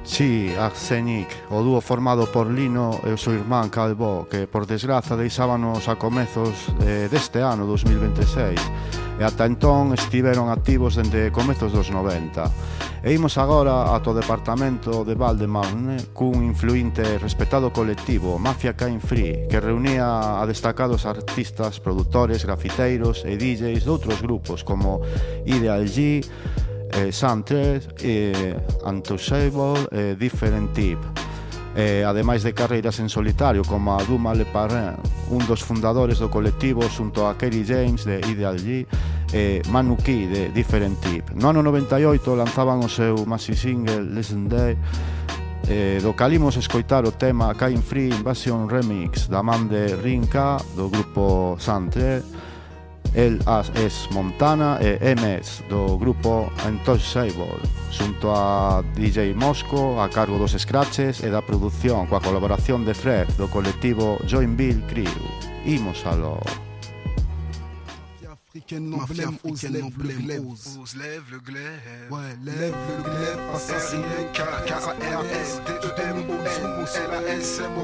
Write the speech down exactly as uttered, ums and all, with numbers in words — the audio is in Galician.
Si, Arsenic, o dúo formado por Lino e o seu irmán Calvo, que por desgraza deixábanos a comezos eh, deste ano, dos mil veintiséis, e ata entón estiveron activos dende comezos dos noventa. E imos agora ato departamento de Val-de-Marne cun influinte e respetado colectivo, Mafia Cain Free, que reunía a destacados artistas, produtores, grafiteiros e D Js de outros grupos como Ideal G, Eh, Santre, eh, Untouchable e eh, Different Tip, eh, ademais de carreiras en solitario como a Duma Le Parrain, un dos fundadores do colectivo xunto a Kerry James de Ideal G e Manu Key de Different Tip. No ano noventa e oito lanzaban o seu maxi single Listen Day, eh, do calimos escoitar o tema Cain Free Invasion Remix da man de Rinka do grupo Santre, El As Es Montana e M S do grupo Untouchable, xunto a D J Mosco a cargo dos scratches e da produción coa colaboración de Fred do colectivo Joinville Crew. Imos aló. Mafia africaine, ose lève le glaive, ose lève le glaive, ouais, lève le glaive, face à R I N K, K A R S, D E M O N, L A S,